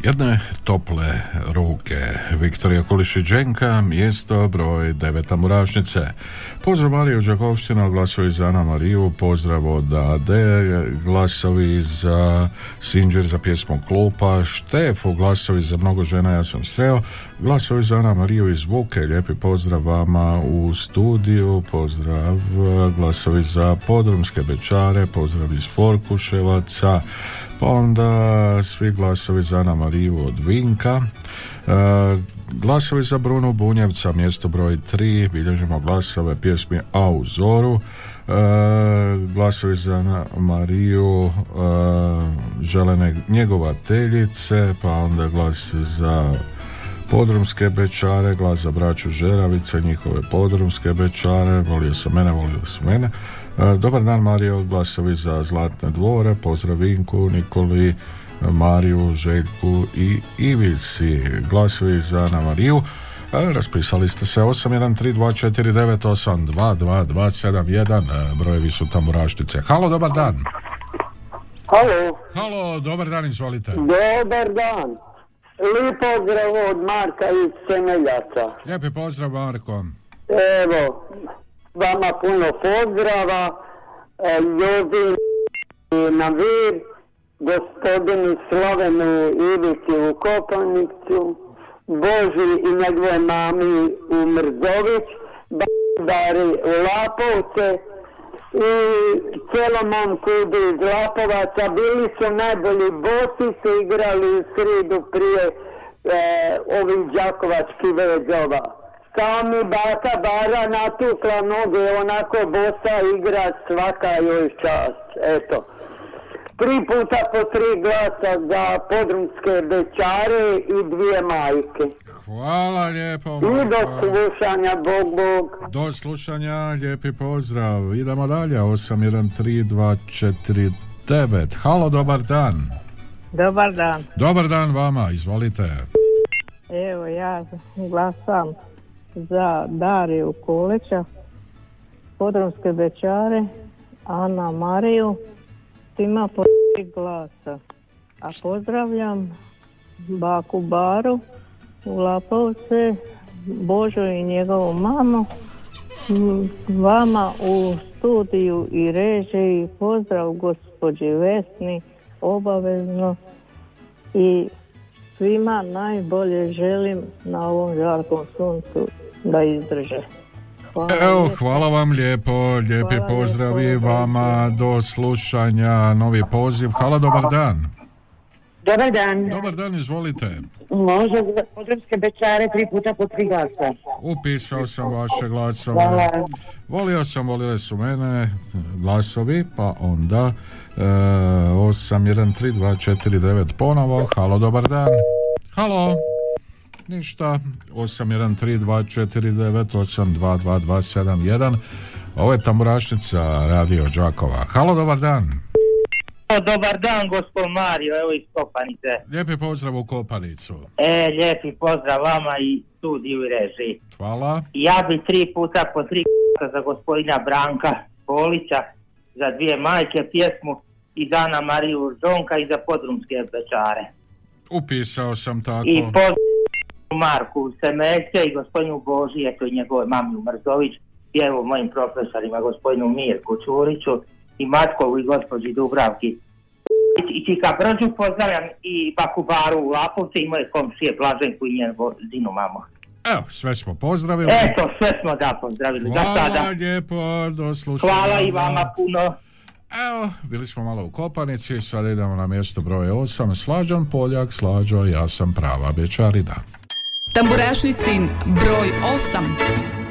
jedne tople ruke. Viktorija Kulišić-Đenka, mjesto broj 9 Tamburašnice. Pozdrav Mariju Đakovštinu, glasovi za Ana Mariju, pozdrav od Ade, glasovi za Sinđer za pjesmu Klupa, Štefu, glasovi za Mnogo žena ja sam sreo, glasovi za Ana Mariju iz Vuke, lijepi pozdrav vama u studiju, pozdrav, glasovi za Podrumske Bečare, pozdrav iz Forkuševaca, pa onda svi glasovi za Ana Mariju od Vinka, glasovi za Brunu Bunjevca, mjesto broj 3, bilježimo glasove pjesmi A u zoru, glasovi za Ana Mariju želene njegovateljice, pa onda glas za Podrumske Bečare, glas za braću Žeravice, njihove Podrumske Bečare, volio su mene. Dobar dan Mario, glasovi za Zlatne dvore, pozdrav Vinku, Nikoli, Mariju, Željku i Ivici, glasovi za Ana Mariju. Raspisali ste se 813249822271, brojevi su Tamburašnice. Halo, dobar dan. Halo, dobar dan, izvolite. Dobar dan. Lijep pozdrav od Marka iz Semeljaca. Lijepi pozdrav, Marko. Evo, vama puno pozdrava, Jozi na Vir, gospodinu Slovenu Ivici u Kopanicu, Boži i njegove mami u Mrzović, Dari u Lapovce i cijelom mom kudu iz Lapovaca. Bili su najbolji, bosi su igrali u sridu prije ovih đakovačkih vezova. Sami baka Bara natukla noge, onako bosa igra, svaka joj čast. Eto. 3 puta po 3 glasa za Podrumske Bečare i 2 majke. Hvala lijepo. I do slušanja, Bog. Do slušanja, lijepi pozdrav. Idemo dalje, 813249. Halo, dobar dan. Dobar dan. Dobar dan vama, izvolite. Evo, ja glasam za Dariju Kulića, Podrumske Bečare, Ana Mariju, ima po 3 glasa. A pozdravljam baku Baru u Lapovce, Božu i njegovu mamu, vama u studiju i režiji, pozdrav gospođi Vesni, obavezno, i svima najbolje želim na ovom žarkom suncu da izdrže. Hvala vam lijepi pozdravi vama, do slušanja, novi poziv. Halo, dobar dan. Dobar dan. Dobar dan, izvolite. Može za Podrumske Bečare 3 puta po 3 glasa. Upisao sam vaše glasove. Hvala. Volile su mene glasovi, pa onda 813249 ponovo. Halo, dobar dan. Halo. Ništa, 813249822271. Ovo je Tamburašnica, Radio Đakova. Halo, dobar dan. Dobar dan, gospod Mario, evo iz Kopanice. Lijepi pozdrav u Kopanicu. Lijepi pozdrav vama i studiju i režiji. Hvala. Ja bi 3 puta po 3 za gospodina Branka Polića, za 2 majke pjesmu i za Ana Mariju Žonka i za Podrumske Bečare. Upisao sam tako. I pozdrav Marku Semeljce i gospodinu Boži, eto i njegove mami u Mrzović, i evo mojim profesorima, gospodinu Mirku Čuriću i Matkovu i gospođi Dubravki. I Čika Brđu pozdravljam i baku Baru u Lapovce i moje komšije Blaženku i njenu zinu mamu. Evo, sve smo pozdravili. Eto, sve smo pozdravili. Hvala lijepo, do slušanja. Hvala i vama puno. Evo, bili smo malo u Kopanici, sad idemo na mjesto broj 8. Slađan Poljak, Slađo, ja sam prava Bečarina. Tamburašnicin broj 8.